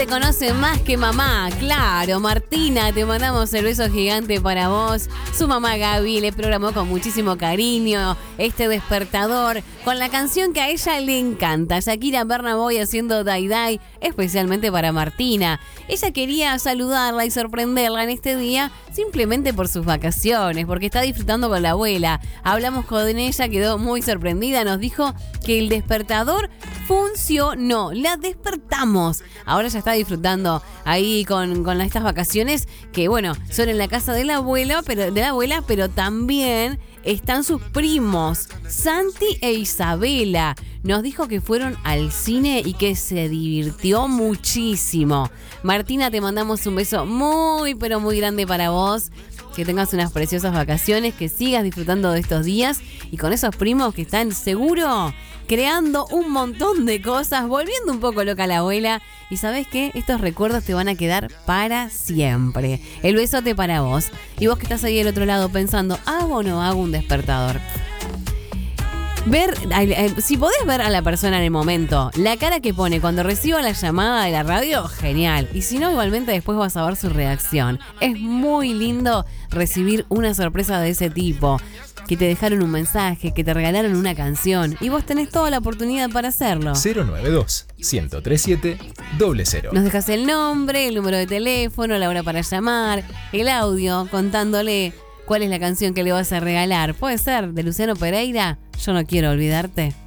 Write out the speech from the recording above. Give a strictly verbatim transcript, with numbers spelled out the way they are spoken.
te conoce más que mamá. Claro, Martina, te mandamos el beso gigante para vos. Su mamá Gaby le programó con muchísimo cariño este despertador con la canción que a ella le encanta. Shakira Bernabé haciendo Dai Dai, especialmente para Martina. Ella quería saludarla y sorprenderla en este día simplemente por sus vacaciones, porque está disfrutando con la abuela. Hablamos con ella, quedó muy sorprendida, nos dijo que el despertador funcionó, la despertamos. Ahora ya está disfrutando ahí con, con estas vacaciones que, bueno, son en la casa de la abuela, pero de la abuela, pero también están sus primos, Santi e Isabela. Nos dijo que fueron al cine y que se divirtió muchísimo. Martina, te mandamos un beso muy, pero muy grande para vos. Que tengas unas preciosas vacaciones, que sigas disfrutando de estos días y con esos primos que están seguro creando un montón de cosas, volviendo un poco loca a la abuela. Y ¿sabés qué? Estos recuerdos te van a quedar para siempre. El besote para vos. Y vos que estás ahí del otro lado pensando, ¿hago o no hago un despertador? Ver, si podés ver a la persona en el momento, la cara que pone cuando reciba la llamada de la radio, genial. Y si no, igualmente después vas a ver su reacción. Es muy lindo recibir una sorpresa de ese tipo. Que te dejaron un mensaje, que te regalaron una canción. Y vos tenés toda la oportunidad para hacerlo. cero nueve dos, uno tres siete, cero cero. Nos dejas el nombre, el número de teléfono, la hora para llamar, el audio contándole cuál es la canción que le vas a regalar. Puede ser de Luciano Pereira, Yo no quiero olvidarte.